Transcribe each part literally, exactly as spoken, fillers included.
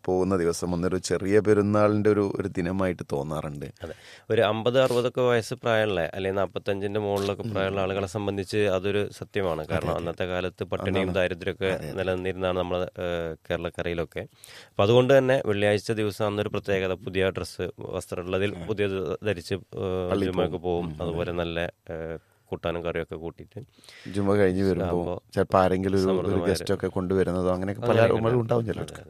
പോകുന്ന ദിവസം ഒന്നൊരു ചെറിയ പെരുന്നാളിൻ്റെ ഒരു ഒരു ദിനമായിട്ട് തോന്നാറുണ്ട്. അതെ, ഒരു അമ്പത് അറുപതൊക്കെ വയസ്സ് പ്രായമുള്ള അല്ലെങ്കിൽ നാൽപ്പത്തഞ്ചിൻ്റെ മുകളിലൊക്കെ പ്രായമുള്ള ആളുകളെ സംബന്ധിച്ച് അതൊരു സത്യമാണ്. കാരണം അന്നത്തെ കാലത്ത് പട്ടിണിയും ദാരിദ്ര്യമൊക്കെ നിലനിന്നിരുന്നതാണ് നമ്മുടെ കേരളക്കരയിലൊക്കെ. അപ്പം അതുകൊണ്ട് തന്നെ വെള്ളിയാഴ്ച ദിവസം അന്നൊരു പ്രത്യേകത, പുതിയ ഡ്രസ്സ് വസ്ത്രമുള്ളതിൽ പുതിയത് ധരിച്ച് ജുമയ്ക്ക് പോകും. അതുപോലെ നല്ല കൂട്ടാനും കറിയൊക്കെ കൂട്ടിയിട്ട് ജുമ കഴിഞ്ഞ് വരുമ്പോൾ ചിലപ്പോൾ ആരെങ്കിലും ഒരു ഗസ്റ്റ് ഒക്കെ കൊണ്ടുവരുന്നതോ അങ്ങനെയൊക്കെ പല ഓർമ്മകളും ഉണ്ടാവും ചിലർക്ക്.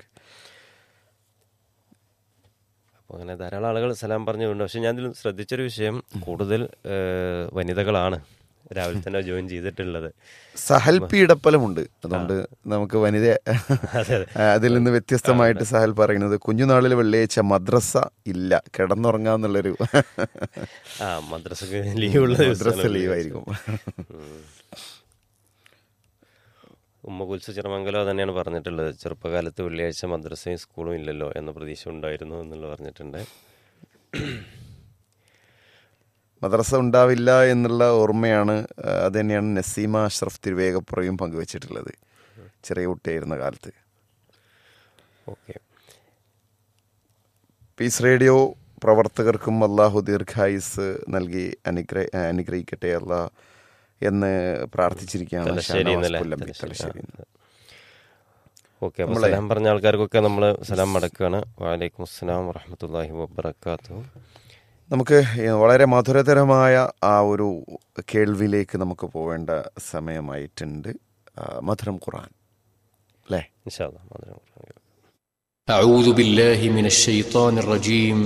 അപ്പോൾ അങ്ങനെ ധാരാളം ആളുകൾ സലാം പറഞ്ഞുകൊണ്ട്, പക്ഷെ ഞാൻ ഇതിൽ ശ്രദ്ധിച്ചൊരു വിഷയം, കൂടുതൽ വനിതകളാണ് രാവിലെ തന്നെ ജോയിൻ ചെയ്തിട്ടുള്ളത്. സഹൽ പി ഇടപ്പലമുണ്ട്. അതുകൊണ്ട് നമുക്ക് വനിത അതിൽ നിന്ന് വ്യത്യസ്തമായിട്ട് സഹൽ പറയുന്നത്, കുഞ്ഞുനാളിൽ വെള്ളിയാഴ്ച മദ്രസ ഇല്ല, കിടന്നുറങ്ങാന്നുള്ളൊരു ആ മദ്രസക്ക് ലീവുള്ള മദ്രസ ലീവായിരിക്കും. ഉമ്മ കുൽസ ചിറമംഗലോ തന്നെയാണ് പറഞ്ഞിട്ടുള്ളത്, ചെറുപ്പകാലത്ത് വെള്ളിയാഴ്ച മദ്രസയും സ്കൂളും ഇല്ലല്ലോ എന്ന പ്രതീക്ഷ ഉണ്ടായിരുന്നു എന്നുള്ളത് പറഞ്ഞിട്ടുണ്ട്. മദ്രസ ഉണ്ടാവില്ല എന്നുള്ള ഓർമ്മയാണ്. അത് തന്നെയാണ് നസീമ അഷ്റഫ് തിരുവേഗപ്പുറയും പങ്കുവച്ചിട്ടുള്ളത് ചെറിയ കുട്ടിയായിരുന്ന കാലത്ത്. ഓക്കെ, പീസ് റേഡിയോ പ്രവർത്തകർക്കും അള്ളാഹു ദീർഘായുസ് നൽകി അനുഗ്രഹ അനുഗ്രഹിക്കട്ടെ അള്ളാഹ് എന്ന് പ്രാർത്ഥിച്ചിരിക്കുകയാണ്. ഓക്കെ, അപ്പോൾ സലാം പറഞ്ഞ ആൾക്കാർക്കൊക്കെ നമ്മൾ സലാം മടക്കുകയാണ്. വഅലൈക്കും അസ്സലാം വറഹ്മത്തുള്ളാഹി വബറകാതുഹു. നമുക്ക് വളരെ മധുരതരമായ ആ ഒരു കേൾവിയിലേക്ക് നമുക്ക് പോവേണ്ട സമയമായിട്ടുണ്ട്. മധുരം ഖുർആൻ അല്ലേ? ഇൻഷാ അല്ലാഹ് മധുരം ഖുർആൻ. أعوذ بالله من الشيطان الرجيم